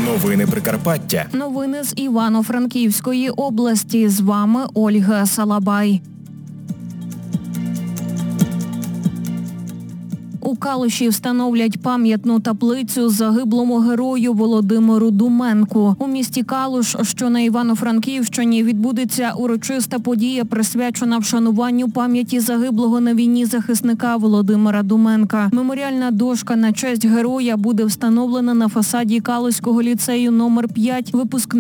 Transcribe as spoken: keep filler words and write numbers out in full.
Новини Прикарпаття. Новини з Івано-Франківської області. З вами Ольга Салабай. У Калуші встановлять пам'ятну таблицю загиблому герою Володимиру Думенку. У місті Калуш, що на Івано-Франківщині, відбудеться урочиста подія, присвячена вшануванню пам'яті загиблого на війні захисника Володимира Думенка. Меморіальна дошка на честь героя буде встановлена на фасаді Калуського ліцею номер п'ять. Випускник